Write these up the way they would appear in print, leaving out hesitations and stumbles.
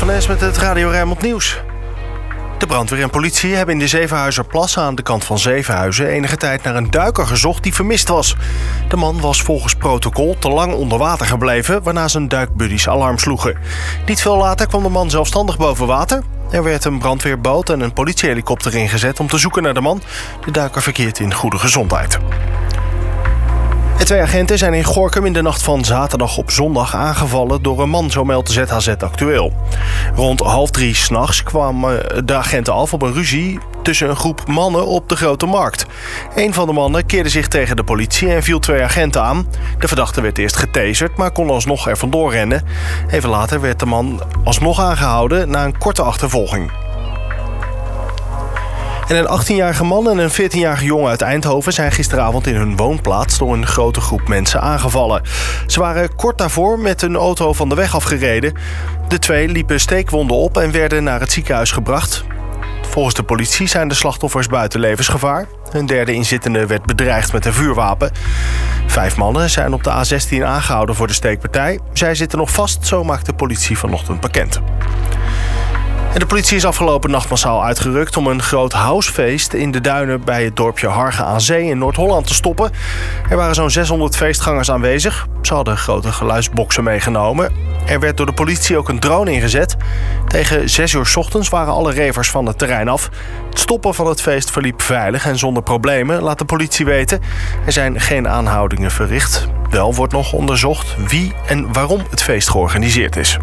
van Es met het Radio Rijnmond Nieuws. De brandweer en politie hebben in de Zevenhuizerplas aan de kant van Zevenhuizen enige tijd naar een duiker gezocht die vermist was. De man was volgens protocol te lang onder water gebleven, waarna zijn duikbuddies alarm sloegen. Niet veel later kwam de man zelfstandig boven water. Er werd een brandweerboot en een politiehelikopter ingezet om te zoeken naar de man. De duiker verkeert in goede gezondheid. De 2 agenten zijn in Gorinchem in de nacht van zaterdag op zondag aangevallen door een man, zo meldt ZHZ Actueel. Rond 2:30 s'nachts kwamen de agenten af op een ruzie tussen een groep mannen op de Grote Markt. Een van de mannen keerde zich tegen de politie en viel 2 agenten aan. De verdachte werd eerst getaserd, maar kon alsnog er vandoor rennen. Even later werd de man alsnog aangehouden na een korte achtervolging. En een 18-jarige man en een 14-jarige jongen uit Eindhoven zijn gisteravond in hun woonplaats door een grote groep mensen aangevallen. Ze waren kort daarvoor met hun auto van de weg afgereden. De 2 liepen steekwonden op en werden naar het ziekenhuis gebracht. Volgens de politie zijn de slachtoffers buiten levensgevaar. Een derde inzittende werd bedreigd met een vuurwapen. 5 mannen zijn op de A16 aangehouden voor de steekpartij. Zij zitten nog vast, zo maakt de politie vanochtend bekend. En de politie is afgelopen nacht massaal uitgerukt om een groot housefeest in de duinen bij het dorpje Hargen aan Zee in Noord-Holland te stoppen. Er waren zo'n 600 feestgangers aanwezig. Ze hadden grote geluidsboksen meegenomen. Er werd door de politie ook een drone ingezet. Tegen 6 uur 's ochtends waren alle ravers van het terrein af. Het stoppen van het feest verliep veilig en zonder problemen, laat de politie weten. Er zijn geen aanhoudingen verricht. Wel wordt nog onderzocht wie en waarom het feest georganiseerd is.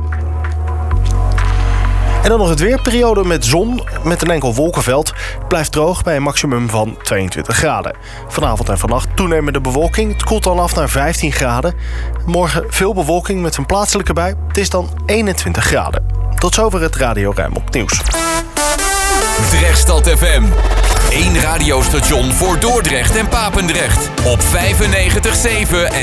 En dan nog het weerperiode met zon, met een enkel wolkenveld. Het blijft droog bij een maximum van 22 graden. Vanavond en vannacht toenemende bewolking. Het koelt dan af naar 15 graden. Morgen veel bewolking met een plaatselijke bui. Het is dan 21 graden. Tot zover het Radio Rijnmond Nieuws. Drechtstad FM. 1 radiostation voor Dordrecht en Papendrecht. Op 95.7 en